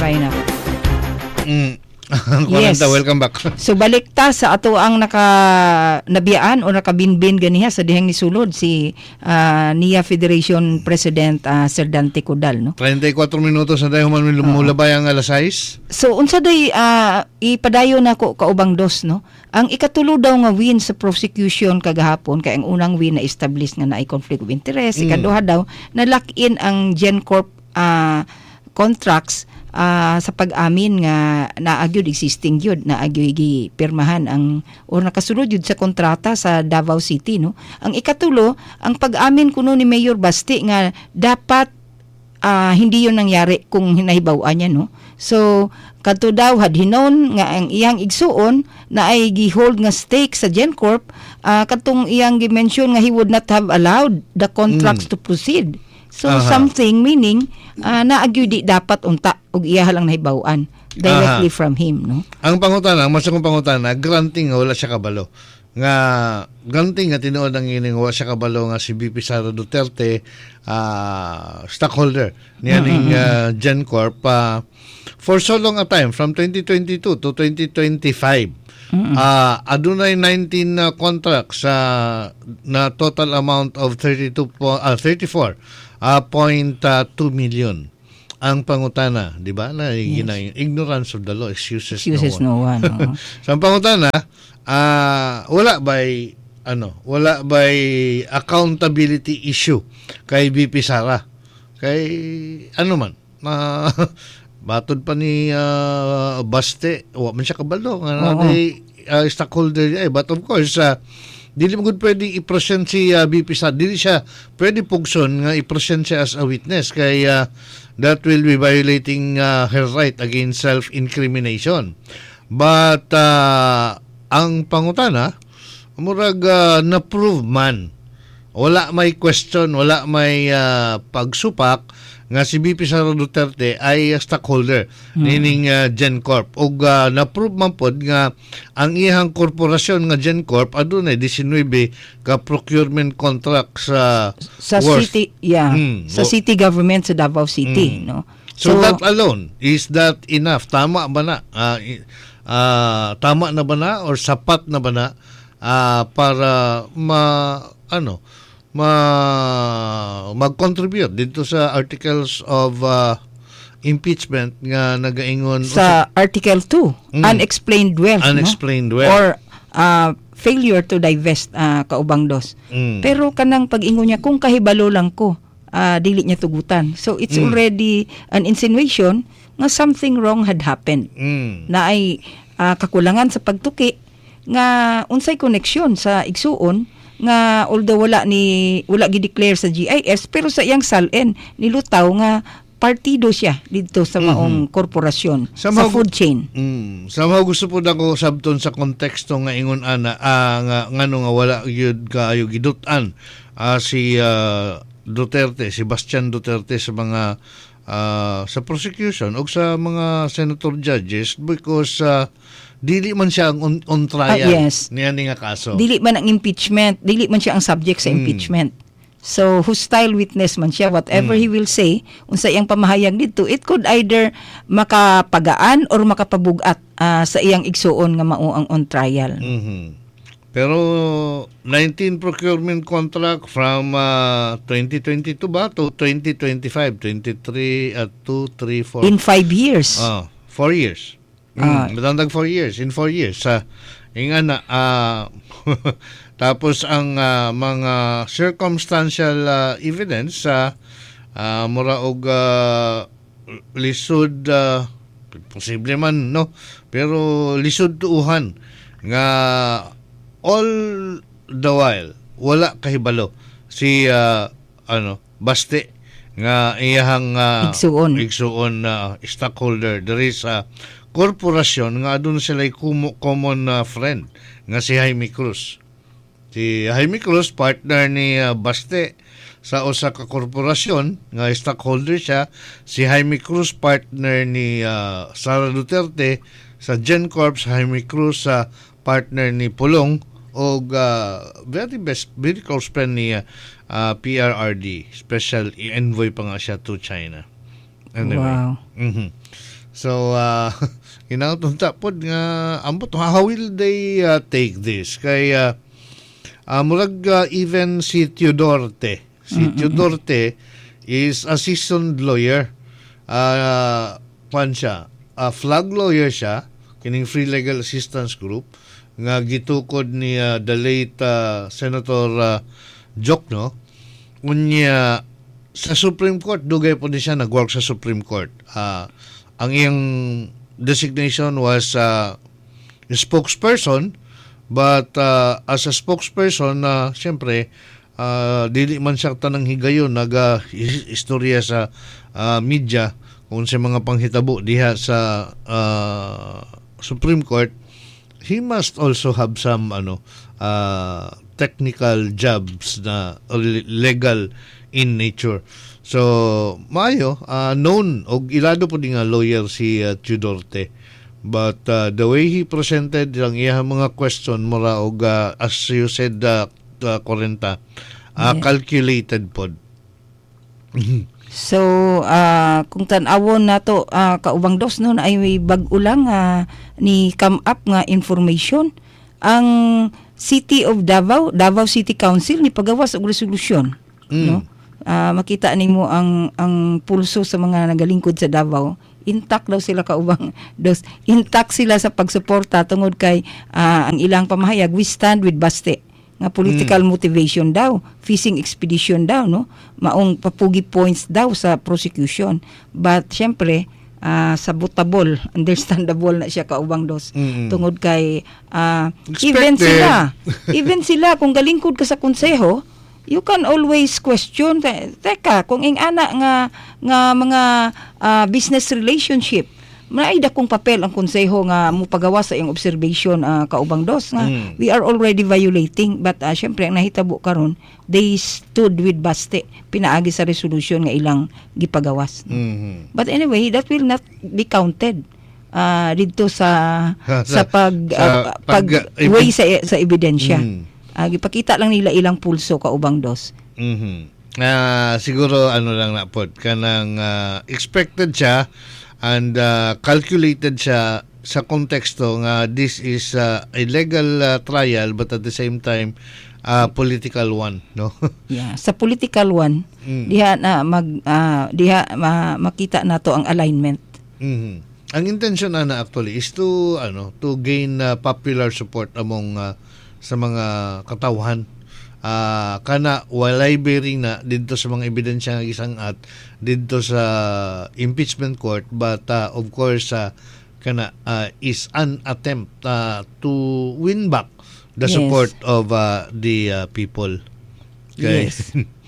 Rhina. Yes. Welcome back. So balik ta sa ato ang nabiyaan o nakabinbin ganiha sa dihang nisulod si NIA Federation President Sir Dante Cudal, no? 34 minutos na tayo mulabay ang alas 6. So unsa day ipadayon nako kaubang dos, no? Ang ikatulo daw nga win sa prosecution kagahapon kay ang unang win na establish nga naay conflict of interest, ikaduha daw na lock in ang GenCorp contracts sa pag-amin nga naagyo existing yun, naagyo gipirmahan ang o nakasunod yun sa kontrata sa Davao City, no. Ang ikatulo, ang pag-amin kuno ni Mayor Basti nga dapat hindi yun nangyari kung hinahibawan niya, no. So kadto daw hadhinon nga ang iyang igsuon na ay gihold nga stake sa GenCorp, katong iyang gi-mention nga he would not have allowed the contracts to proceed. So something meaning naagyo di dapat unta og iya lang nahibaw-an directly from him, no. Ang pangutana, masakong pangutana, granting nga wala siya kabalo. Nga granting nga tinuod ang ining wala siya kabalo nga si VP Sara Duterte stockholder niya ning GenCorp for so long a time from 2022 to 2025. Adunay 19 contracts na total amount of 34.2 million ang pangutana, di ba? Na ignorance of the law excuses no one. So ang pangutana, wala by accountability issue kay VP Sara. Kay ano man, batod pa ni Baste, wa man siya kabalo nga stockholder niya, but of course dili mo gud pwede i-present si VP Sara, dili siya pwede pugson nga i-present siya as a witness kay that will be violating her right against self-incrimination. But ang pangutana murag na-prove man, wala may question, wala may pagsupak nga si VP Sara Duterte ay stockholder nining GenCorp ug na-prove man pod nga ang iyang korporasyon nga GenCorp adunay 19 ka procurement contract sa city, sa city government sa Davao City, no. So that alone, is that enough? Tama ba na? Tama na ba na or sapat na ba na para mag-contribute dito sa articles of impeachment nga nagaingon sa Article 2, unexplained wealth, wealth or failure to divest kaubang dos. Pero kanang pag-ingon niya kung kahibalo lang ko, dili niya tugutan. So it's already an insinuation nga something wrong had happened. Na ay kakulangan sa pagtuki nga unsay koneksyon sa igsuon nga although wala gi-declare sa GIS pero sa iyang salen nilutaw nga partido siya dito sa maong korporasyon sa food chain. Somehow gusto po ako sabton sa konteksto nga ingon ana nga wala gyud kaayo gidutan si Duterte, si Bastian Duterte sa mga sa prosecution o sa mga senator judges because dili man siya on trial niya nga kaso. Dili man ang impeachment, dili man siya ang subject sa impeachment. So hostile witness man siya, whatever he will say, unsa iyang pamahayag dito, it could either makapagaan or makapabugat sa iyang igsuon nga mao ang on trial. Pero 19 procurement contract from 2022 ba to 2025, 23 at 2, 3, 4. In 5 years. 4 years. Matandang 4 years. In 4 years. Tapos ang mga circumstantial evidence mura og lisod posible man, no, pero lisod tuuhan nga all the while wala kahibalo si Baste nga iyahang igsuon stockholder there is korporasyon nga adun sila common friend nga si Jaime Cruz. Si Jaime Cruz partner ni Baste sa usa ka korporasyon nga stockholder siya. Si Jaime Cruz partner ni Sara Duterte sa GenCorp. Si Jaime Cruz sa partner ni Pulong o very close friend ni PRRD, special envoy pa nga siya to China. Anyway. Wow. So inatunta pod nga ambot how will they take this kay murag even si Teodorte is a seasoned lawyer. Siya flag lawyer siya kining Free Legal Assistance Group nga gitukod ni the late Senator Jokno unya sa Supreme Court. Dugay po siya nag-work sa Supreme Court. Ang iyang designation was spokesperson, but as a spokesperson siyempre dili man siya tanang higayon istorya sa media kung sa mga panghitabo diha sa Supreme Court. He must also have some technical jobs na legal in nature. So maayo known og ilado po nga lawyer si Teodorte, but the way he presented ang iyang mga question mura og as you said 40 calculated pod. So kung tan-awon nato kaubang dos no ay may bag-o lang ni come up nga information ang City of Davao City Council ni pagawas og resolusyon no. Makita nimo ang pulso sa mga nagalingkod sa Davao. Intact daw sila kaubang dos. Intact sila sa pagsuporta tungod kay ang ilang pamahayag, we stand with Baste. Nga political motivation daw, fishing expedition daw, no? Maong papugi points daw sa prosecution. But syempre, sabotable, understandable na siya kaubang dos. Tungod kay even sila kung galingkod ka sa konseho, you can always question, teka, kung ing ana nga mga business relationship, naay dakong papel ang konseho nga mupagawa sa iyong observation kaubang dos nga we are already violating, but syempre ang nahitabo karon they stood with Baste pinaagi sa resolution nga ilang gipagawas. But anyway, that will not be counted dito sa pag-weigh sa ebidensya. Gipakita lang nila ilang pulso kaubang dos. Siguro lang na pod kanang expected siya and calculated siya sa konteksto nga this is a legal trial but at the same time political one, no? Yeah, sa political one diha na makita nato ang alignment. Ang intention na actually is to gain popular support among sa mga katawhan. Kana walay bearing na dito sa mga ebidensya nga isang at dito sa impeachment court, but of course kana is an attempt to win back the support of the people. Okay. Yes.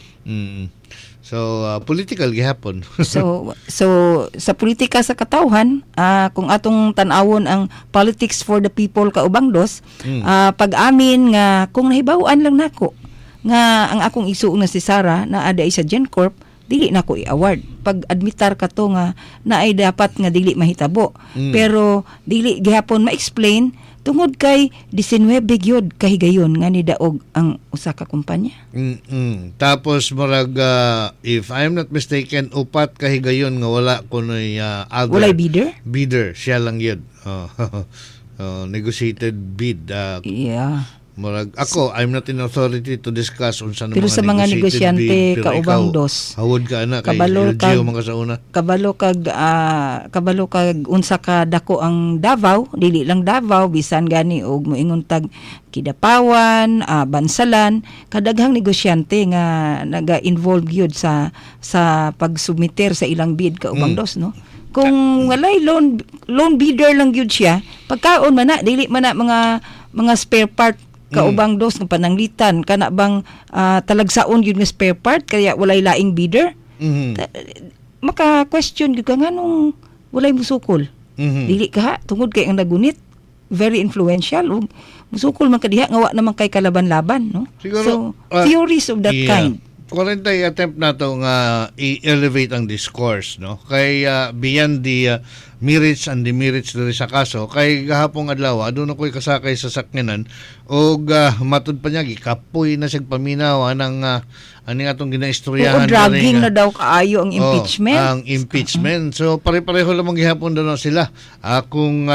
So political gihapon. so sa politika sa katawhan, kung atong tan-awon ang politics for the people kaubang dos, pag-amin nga kung nahibaw-an lang nako nga ang akong isuong na si Sarah na aday sa GenCorp, dili nako i-award. Pag admitar ka to nga naay dapat nga dili mahitabo. Pero dili gihapon ma-explain tungod kay 19 gyud kahigayon nga ni daog ang usa ka kumpanya. Tapos murag if I'm not mistaken, upat kahigayon nga wala kunoy other. Walay bidder? Bidder, siya lang yun. Negotiated bid. Yeah. Murag ako, I'm not in authority to discuss unsa pero sa mga negosyante kaubang dos. Hawod ka ana kay LGO mga sa una. Kabalo kag unsa ka dako ang Davao, dili lang Davao, bisan gani og moingon tag Kidapawan, Bansalan, kadaghang negosyante nga naga-involve gyud sa pagsubmiter sa ilang bid kaubang dos, no? Kung walay loan bidder lang gyud siya, pagkaon man na dili man na mga spare part kaubang dos ng pananglitan kana bang talagsaon yun nga spare part kaya walay laing bidder. Maka-question gyud ka nganong walay musukol. Dili ka tungod kay ang nagunit very influential ug musukol man kadiha nga wa naman kay kalaban-laban, no? Siguro, so theories of that kind. 40 attempt na to nga i-elevate ang discourse, no? Kay beyond the merits and demerits diri sa kaso, kay gahapong adlaw aduna ko'y kasakay sa sakyanan og matud pa niya gikapoy na sig paminaw ng ani atong ginaistoryahan. Dragging na daw kaayo ang impeachment. Ang impeachment. So pare-pareho lamang gihapon daw sila. Kung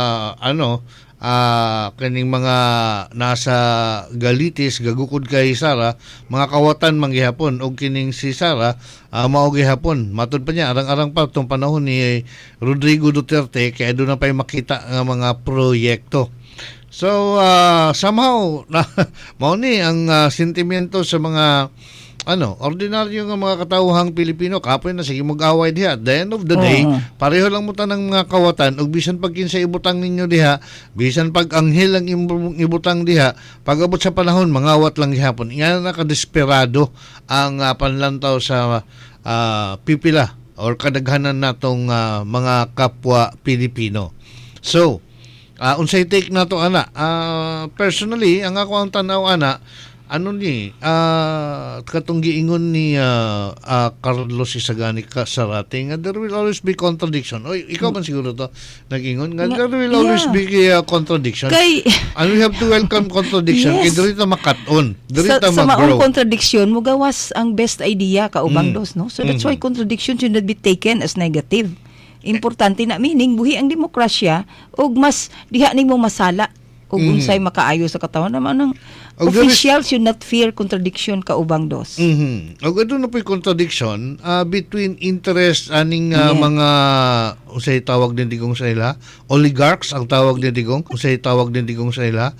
kaning mga nasa galitis gagukod kay Sara, mga kawatan manggihapon og kining si Sara mao gihapon matud pa niya arang-arang pa tong panahon ni Rodrigo Duterte kay aduna pay makita nga mga proyekto. So somehow mao ni ang sentimento sa mga ordinaryo nga mga katawhang Pilipino. Kapoy na sige mag-away diha. At the end of the day, pareho lang mo tanang mga kawatan ug bisan pag kinsa ibutang ninyo diha, bisan pag anghel ang ibutang diha, pag-abot sa panahon mangawat lang gihapon. Nga nakadesperado ang panlantaw sa pipila or kadaghanan natong mga kapwa Pilipino. So, unsay take nato ana? Personally, ang ako ang tanaw ana, katong giingon ni Carlos Isagani Sarate nga there will always be contradiction. Oy, ikaw man siguro to nag-ingon nga there will always be contradiction. And we have to welcome contradiction. Kay diri ta makat-on. Diri ta mag-grow. Sa maong contradiction mo gawas ang best idea kaubang dos, no? So that's why contradiction should not be taken as negative. Importante na meaning buhi ang demokrasya ug mas diha nimo masala ug unsay makaayo sa katawan naman ng officials should not fear contradiction kaubang dos. Og aduna po'y contradiction between interest aning mga usay tawag din digong sa ila oligarchs ang tawag din digong usay tawag din digong sa ila